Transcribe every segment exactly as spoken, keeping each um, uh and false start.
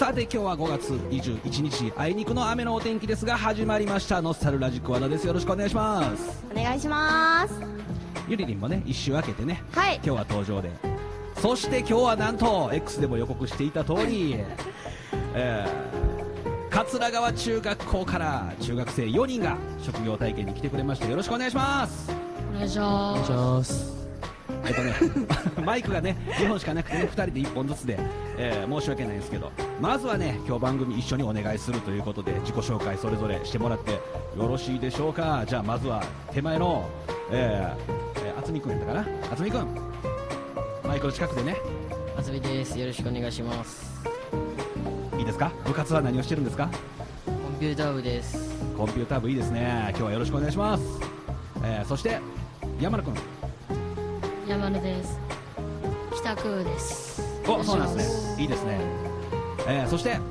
さて今日はごがつにじゅういちにち、あいにくの雨のお天気ですが始まりましたノスタルラジック和田です。よろしくお願いします。 お願いします。 ゆりりんもね一周明けてね、 はい、 今日は登場で、そして今日はなんと X でも予告していた通り、えー、桂川中学校から中学生よにんが職業体験に来てくれました。よろしくお願いします。 お願いします。 えっとねマイクがねにほんしかなくてねふたりでいっぽんずつで、えー、申し訳ないんですけど、まずはね今日番組一緒にお願いするということで自己紹介それぞれしてもらってよろしいでしょうか。じゃあまずは手前のえー、えー、渥美くんやったかな。渥美くんマイクの近くでね。 渥美です。よろしくお願いします。 いいですか。部活は何をしてるんですか。 コンピューター部です。 コンピューター部いいですね。今日はよろしくお願いします。えー、そして山野くん。 山野です。帰宅部です。 お、そうなんですね。いいですね。えー、そして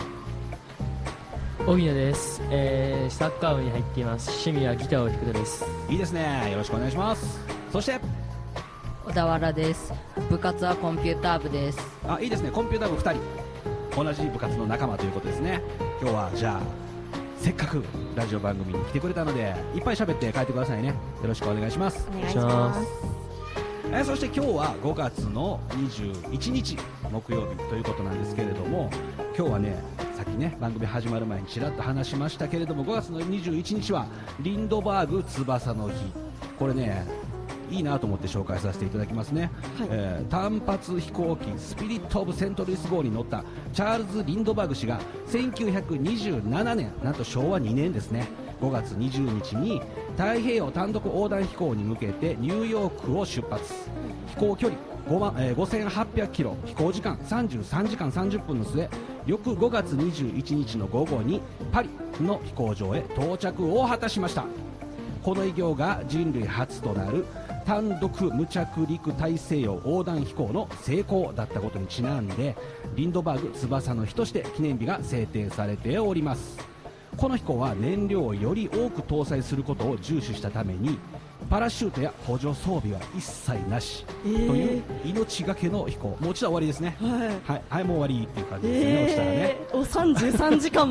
荻野です、えー、サッカー部に入っています。趣味はギターを弾くことです。 いいですね。よろしくお願いします。そして小田原です。部活はコンピューター部です。 あ、いいですね。コンピューター部ふたり同じ部活の仲間ということですね。今日はじゃあせっかくラジオ番組に来てくれたのでいっぱい喋って帰ってくださいね。よろしくお願いします。 お願いします。 えー、そして今日はごがつのにじゅういちにち木曜日ということなんですけれども、今日はねさっきね番組始まる前にちらっと話しましたけれども、ごがつのにじゅういちにちはリンドバーグ翼の日。これねいいなと思って紹介させていただきますね。はい、えー、単発飛行機スピリット・オブ・セントルイス号に乗ったチャールズ・リンドバーグ氏がせんきゅうひゃくにじゅうななねん、なんとしょうわにねんですね、ごがつにじゅうにちに太平洋単独横断飛行に向けてニューヨークを出発。飛行距離ごまん、えー、ごせんはっぴゃくキロ、飛行時間さんじゅうさんじかんさんじゅっぷんの末、翌ごがつにじゅういちにちの午後にパリの飛行場へ到着を果たしました。この偉業が人類初となる単独無着陸大西洋横断飛行の成功だったことにちなんで、リンドバーグ翼の日として記念日が制定されております。この飛行は燃料をより多く搭載することを重視したためにパラシュートや補助装備は一切なし、えー、という命がけの飛行。もう一度終わりですね。はい、はいはい、もう終わりっていう感じですね。えー、 したらね、おさんじゅうさんじかん